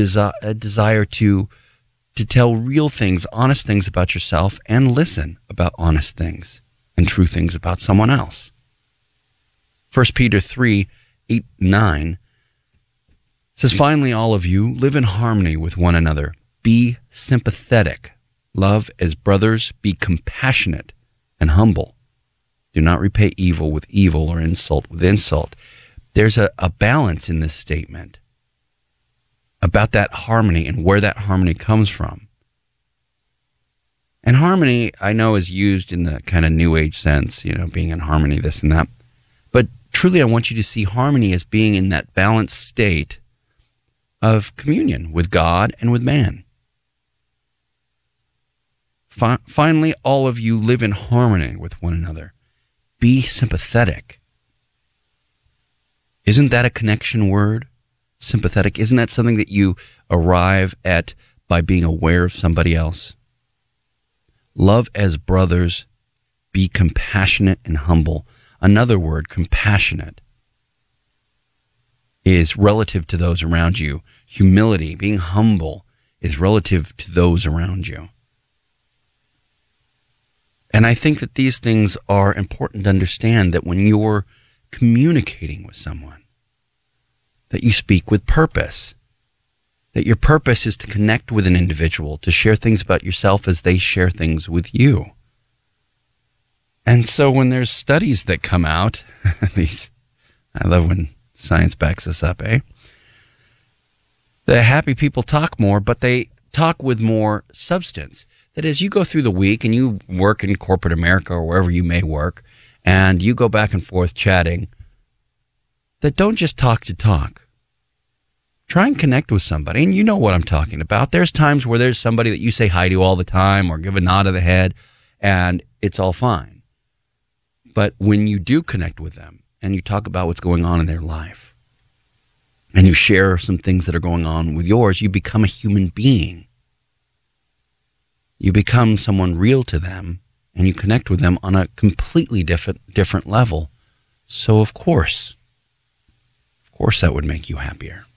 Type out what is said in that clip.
a desire to tell real things, honest things about yourself, and listen about honest things and true things about someone else. 1 Peter 3:8-9 says, "Finally, all of you, live in harmony with one another. Be sympathetic. Love as brothers. Be compassionate and humble. Do not repay evil with evil or insult with insult." There's a balance in this statement about that harmony and where that harmony comes from. And harmony, I know, is used in the kind of New Age sense, being in harmony, this and that. But truly, I want you to see harmony as being in that balanced state of communion with God and with man. Finally, all of you live in harmony with one another. Be sympathetic. Isn't that a connection word? Sympathetic. Isn't that something that you arrive at by being aware of somebody else? Love as brothers. Be compassionate and humble. Another word, compassionate, is relative to those around you. Humility, being humble, is relative to those around you. And I think that these things are important to understand, that when you're communicating with someone, that you speak with purpose, that your purpose is to connect with an individual, to share things about yourself as they share things with you. And so when there's studies that come out, I love when science backs us up, The happy people talk more, but they talk with more substance. That as you go through the week and you work in corporate America or wherever you may work, and you go back and forth chatting, that don't just talk to talk. Try and connect with somebody, and you know what I'm talking about. There's times where there's somebody that you say hi to all the time or give a nod of the head, and it's all fine. But when you do connect with them and you talk about what's going on in their life and you share some things that are going on with yours, you become a human being. You become someone real to them, and you connect with them on a completely different level. So of course that would make you happier.